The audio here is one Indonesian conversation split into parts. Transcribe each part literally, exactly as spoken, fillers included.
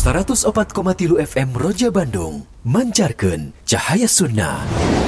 seratus opat koma tilu F M Roja Bandung, mancarkeun cahaya sunnah.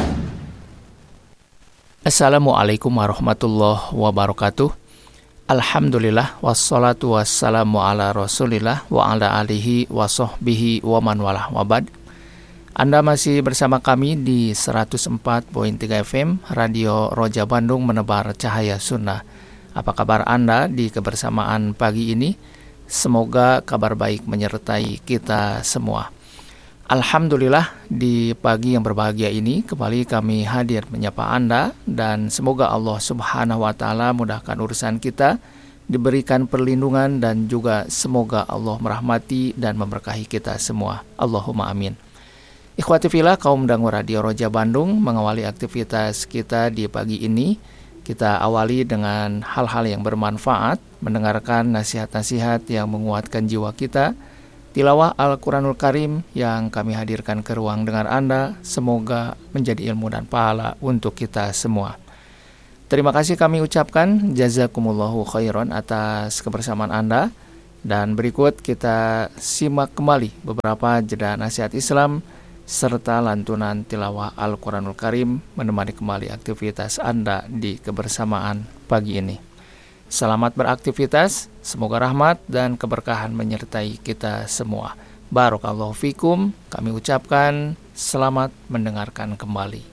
Assalamualaikum warahmatullahi wabarakatuh. Alhamdulillah wassalatu wassalamu ala Rasulillah wa ala alihi wa sahbihi wa man walah wabad. Anda masih bersama kami di seratus empat koma tiga F M Radio Roja Bandung, menebar cahaya sunnah. Apa kabar Anda di kebersamaan pagi ini? Semoga kabar baik menyertai kita semua. Alhamdulillah, di pagi yang berbahagia ini kembali kami hadir menyapa Anda, dan semoga Allah Subhanahu wa Ta'ala mudahkan urusan kita, diberikan perlindungan, dan juga semoga Allah merahmati dan memberkahi kita semua. Allahumma amin. Ikhwati fillah, kaum dangu Radio Roja Bandung, mengawali aktivitas kita di pagi ini. Kita awali dengan hal-hal yang bermanfaat, mendengarkan nasihat-nasihat yang menguatkan jiwa kita, tilawah Al-Quranul Karim yang kami hadirkan ke ruang dengar Anda, semoga menjadi ilmu dan pahala untuk kita semua. Terima kasih kami ucapkan, jazakumullahu khairan atas kebersamaan Anda. Dan berikut kita simak kembali beberapa jeda nasihat Islam serta lantunan tilawah Al-Quranul Karim menemani kembali aktivitas Anda di kebersamaan pagi ini. Selamat beraktivitas, semoga rahmat dan keberkahan menyertai kita semua. Barakallahu fikum, kami ucapkan selamat mendengarkan kembali.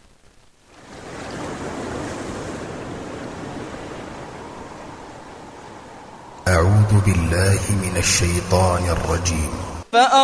A'udzu billahi minasy syaithanir rajim.